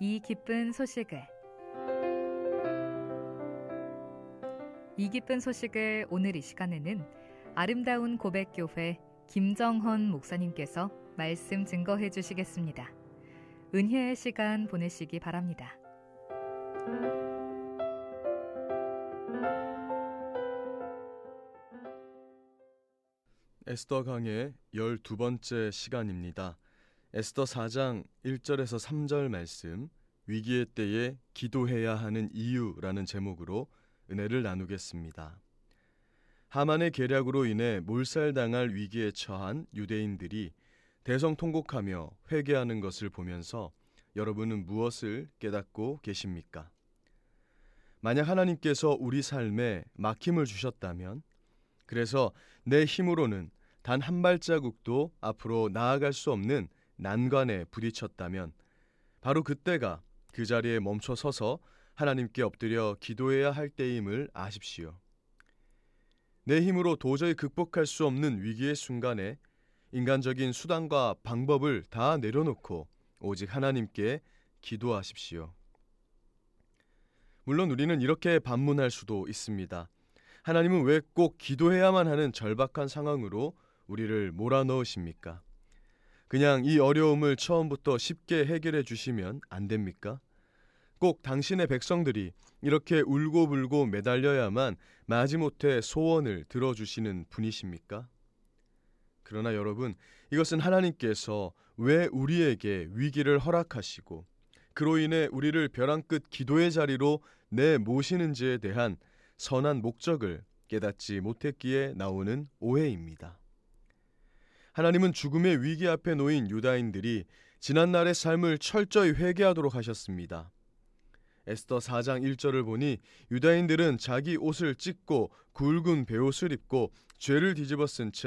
이 기쁜 소식을. 이 기쁜 소식을 오늘 이 시간에는 아름다운 고백교회 김정헌 목사님께서 말씀 증거해 주시겠습니다. 은혜의 시간 보내시기 바랍니다. 에스더 강의 12번째 시간입니다. 에스더 4장 1절에서 3절 말씀, 위기의 때에 기도해야 하는 이유라는 제목으로 은혜를 나누겠습니다. 하만의 계략으로 인해 몰살당할 위기에 처한 유대인들이 대성통곡하며 회개하는 것을 보면서 여러분은 무엇을 깨닫고 계십니까? 만약 하나님께서 우리 삶에 막힘을 주셨다면, 그래서 내 힘으로는 단 한 발자국도 앞으로 나아갈 수 없는 난관에 부딪혔다면, 바로 그때가 그 자리에 멈춰 서서 하나님께 엎드려 기도해야 할 때임을 아십시오. 내 힘으로 도저히 극복할 수 없는 위기의 순간에 인간적인 수단과 방법을 다 내려놓고 오직 하나님께 기도하십시오. 물론 우리는 이렇게 반문할 수도 있습니다. 하나님은 왜 꼭 기도해야만 하는 절박한 상황으로 우리를 몰아넣으십니까? 그냥 이 어려움을 처음부터 쉽게 해결해 주시면 안 됩니까? 꼭 당신의 백성들이 이렇게 울고불고 매달려야만 마지못해 소원을 들어주시는 분이십니까? 그러나 여러분, 이것은 하나님께서 왜 우리에게 위기를 허락하시고 그로 인해 우리를 벼랑 끝 기도의 자리로 내모시는지에 대한 선한 목적을 깨닫지 못했기에 나오는 오해입니다. 하나님은 죽음의 위기 앞에 놓인 유다인들이 지난날의 삶을 철저히 회개하도록 하셨습니다. 에스더 4장 1절을 보니 유다인들은 자기 옷을 찢고 굵은 베옷을 입고 죄를 뒤집어 쓴 채